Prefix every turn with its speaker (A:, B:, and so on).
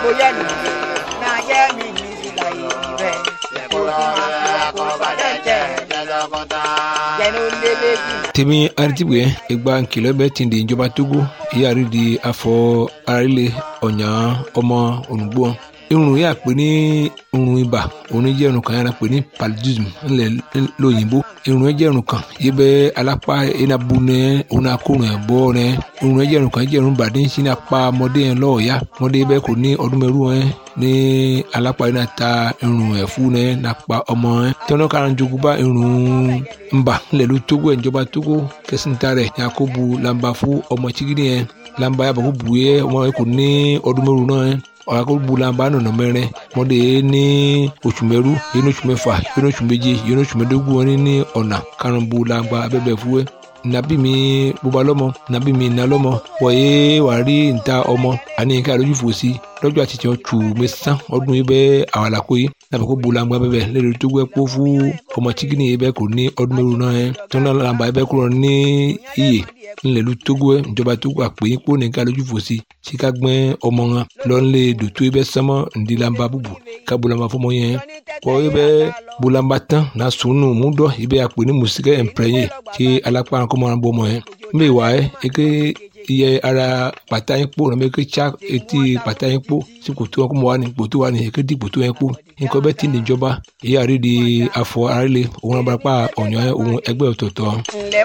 A: bóyá nìyí náà yẹ mi ní ìlà ìbẹ̀ kó tí máa kó bàdé jẹ́ jẹ́nu lélẹ́bí.
B: tèmi aritibue ìgbà nkìlọ̀ bẹ́ẹ̀ ti di ìjọba Togo ìyáàrí di afọ arílẹ̀ ọ̀nyà ọmọ olùgbò irun yà pé ní irun ibà òun jẹ́ irun kan yàrá pé ní paludism ńlẹ̀ lóyìnbó irun jẹ́ irun kan yìí bẹ́ alápá enabu nẹ òun akórun ẹ̀ bọ́ nẹ irun jẹ́ irun kan jẹ́ irun bàdé ń sin apá ọmọdé yẹn lọ́ọ̀ọ́yá ọmọdé bẹ́ẹ̀ kò ní ọdún mẹ́rù ẹ̀ ní alápá yẹn náà ta irun ẹ̀ fún ẹ̀ nàpa ọmọ ẹ̀ tọ́nà kára jogun bá irun ńbà ńlẹ̀ ló Togo ẹ̀ ìjọba Togo kẹsìntà rẹ̀ yakubu lamba fún ọmọ chigidi yẹn lamba yàbọ̀ kó bu yẹ ọmọ yẹn kò ní ọdún mẹ́rù náà ẹ̀ ọ̀làkọ̀gbùlànbà nọ̀nà mẹ́rin mọ́dé ní oṣù mẹ́rú yẹn oṣù mẹ́fà yẹn oṣù méje yẹn oṣù mẹ́dógún wọn ní ọ̀nà karùnbùlànbà abẹ́bẹ̀ fúwẹ́ nàbí mi bóba lọ́mọ nàbí mi nà lọ́mọ wọ̀nyé wà rí níta ọmọ àní nǹkan àlójú fò sí lọ́jọ́ àtijọ́ tù mẹ́sàn ọdún yìí bẹ́ẹ̀ àwàlàkó yìí nàbẹ̀ kó bulangba bẹ́ẹ̀ lẹ́nu tó gbẹ́ kó fún ọmọ chikini yìí bẹ́ẹ̀ kò ní ọdún mẹ́rù náà yẹn tó náà làǹbà yìí bẹ́ẹ̀ kúrò ní iyè ńlẹ̀lú Togo ẹ̀ ìjọba Togo àpèyìn kó nìkan lójú fò sí síka gbẹ́ ọmọ wọn lọ́nlẹ̀ dòtó yìí bẹ́ẹ̀ sánmọ́ ǹdí làǹbà bùbù ká bulangba fọmọ yẹn kọ́ yìí bẹ́ẹ̀ bulangba tán náà sùnù múdọ̀ yìí bẹ́ẹ̀ àpè ní mùsíkẹ́ ẹ̀ǹpẹ̀rẹ̀yẹ tí alápá kọ́mọ́ bọ́ ọmọ yẹn mbẹ́ wà ẹ́ eke iye ara pàtà yín kpó nàbẹ eke tsa etí pàtà yín kpó sí kòtò wọn kó mọ wà ní kòtò wà ní eke di kòtò yẹn kpó nǹkan bẹ́ẹ̀ ti ní ìjọba ìyá rí di afọ arílẹ̀ òun abarapá ọ̀nyọ́ òun ẹgbẹ́ ọ̀tọ̀ọ̀tọ̀.
A: ǹlẹ́